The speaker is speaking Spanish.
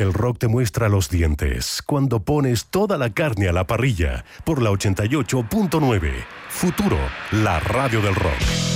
El rock te muestra los dientes cuando pones toda la carne a la parrilla por la 88.9. Futuro, la radio del rock.